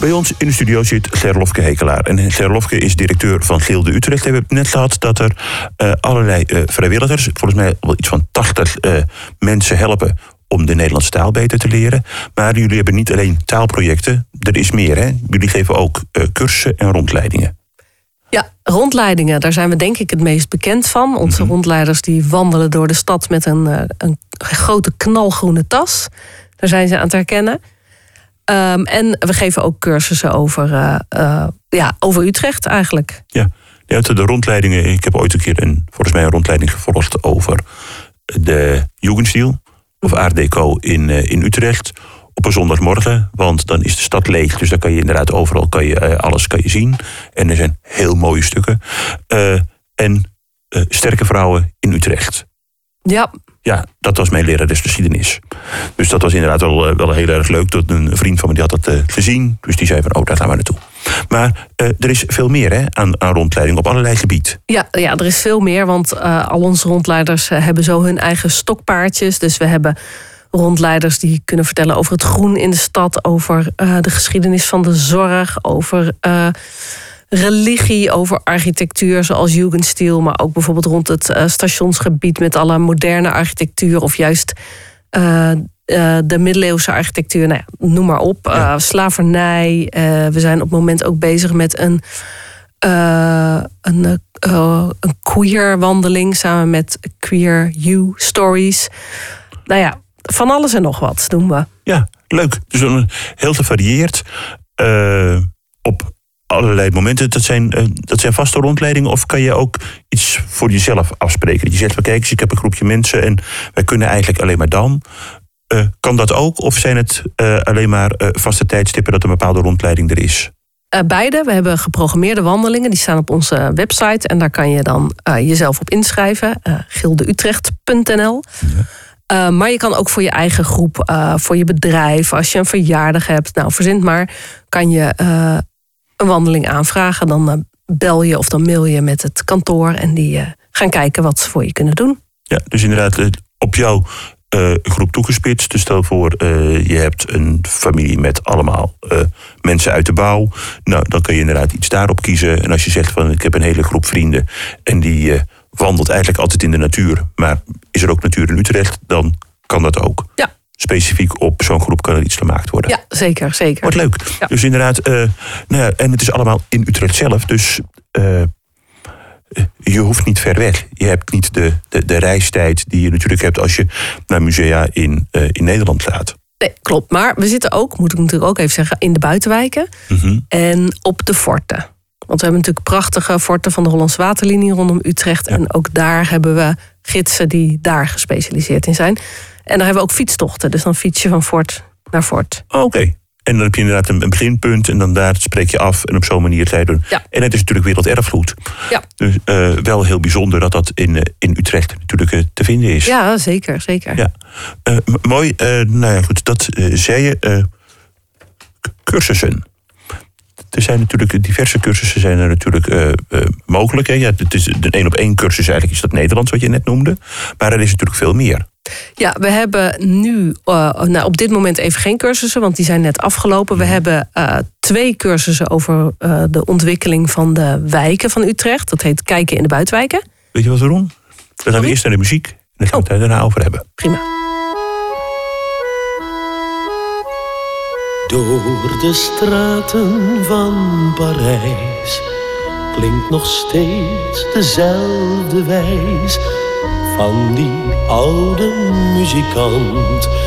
Bij ons in de studio zit Gerlofke Hekelaar. En Gerlofke is directeur van Gilde Utrecht. We hebben net gehad dat er allerlei vrijwilligers, volgens mij wel iets van 80 mensen helpen om de Nederlandse taal beter te leren. Maar jullie hebben niet alleen taalprojecten, er is meer, hè? Jullie geven ook cursussen en rondleidingen. Ja, rondleidingen, daar zijn we denk ik het meest bekend van. Onze rondleiders die wandelen door de stad met een grote knalgroene tas. Daar zijn ze aan te herkennen. En we geven ook cursussen over Utrecht eigenlijk. Ja, de rondleidingen. Ik heb ooit een keer volgens mij een rondleiding gevolgd over de Jugendstil of Art Deco in Utrecht. Op een zondagmorgen, want dan is de stad leeg. Dus dan kan je inderdaad overal alles zien. En er zijn heel mooie stukken. Sterke vrouwen in Utrecht. Ja. Ja, dat was mijn lerares geschiedenis. Dus dat was inderdaad wel heel erg leuk. Dat een vriend van me die had dat gezien. Dus die zei van, daar gaan we naartoe. Maar er is veel meer hè, aan rondleiding op allerlei gebieden. Ja, er is veel meer. Want al onze rondleiders hebben zo hun eigen stokpaardjes. Dus we hebben rondleiders die kunnen vertellen over het groen in de stad. Over de geschiedenis van de zorg. Over religie, over architectuur zoals Jugendstil. Maar ook bijvoorbeeld rond het stationsgebied met alle moderne architectuur. Of juist de middeleeuwse architectuur. Nou ja, noem maar op. Ja. Slavernij. We zijn op het moment ook bezig met een queer wandeling. Samen met Queer You Stories. Nou ja, van alles en nog wat doen we. Ja, leuk. Dus heel gevarieerd. Op allerlei momenten. Dat zijn vaste rondleidingen. Of kan je ook iets voor jezelf afspreken? Dat je zegt, kijk eens, ik heb een groepje mensen en wij kunnen eigenlijk alleen maar dan. Kan dat ook? Of zijn het alleen maar vaste tijdstippen dat een bepaalde rondleiding er is? Beide. We hebben geprogrammeerde wandelingen. Die staan op onze website. En daar kan je dan jezelf op inschrijven. gildeutrecht.nl. Ja. Maar je kan ook voor je eigen groep, voor je bedrijf, als je een verjaardag hebt, verzint maar, kan je een wandeling aanvragen. Dan bel je of dan mail je met het kantoor en die gaan kijken wat ze voor je kunnen doen. Ja, dus inderdaad op jouw groep toegespitst. Dus stel voor, je hebt een familie met allemaal mensen uit de bouw. Nou, dan kun je inderdaad iets daarop kiezen. En als je zegt van, ik heb een hele groep vrienden en die wandelt eigenlijk altijd in de natuur, maar is er ook natuur in Utrecht, dan kan dat ook. Ja. Specifiek op zo'n groep kan er iets gemaakt worden. Ja, zeker. Wordt leuk. Ja. Dus inderdaad, en het is allemaal in Utrecht zelf, dus je hoeft niet ver weg. Je hebt niet de reistijd die je natuurlijk hebt als je naar musea in Nederland gaat. Nee, klopt. Maar we zitten ook, moet ik natuurlijk ook even zeggen, in de buitenwijken en op de forten. Want we hebben natuurlijk prachtige forten van de Hollandse Waterlinie rondom Utrecht. Ja. En ook daar hebben we gidsen die daar gespecialiseerd in zijn. En daar hebben we ook fietstochten. Dus dan fiets je van fort naar fort. Oké. En dan heb je inderdaad een beginpunt. En dan daar spreek je af. En op zo'n manier ga je doen. Ja. En het is natuurlijk werelderfgoed. Ja. Dus wel heel bijzonder dat in Utrecht natuurlijk te vinden is. Ja, zeker. Ja. Mooi. Nou ja, goed. Dat zei je. Cursussen. Er zijn natuurlijk diverse cursussen zijn er natuurlijk mogelijk. Hè? Ja, het is een 1-op-1 cursus eigenlijk is dat Nederlands wat je net noemde. Maar er is natuurlijk veel meer. Ja, we hebben nu op dit moment even geen cursussen, want die zijn net afgelopen. We hebben 2 cursussen over de ontwikkeling van de wijken van Utrecht. Dat heet Kijken in de Buitenwijken. Weet je wat we doen? Dan gaan we eerst naar de muziek en dan gaan we het daarna over hebben. Prima. Door de straten van Parijs klinkt nog steeds dezelfde wijs van die oude muzikant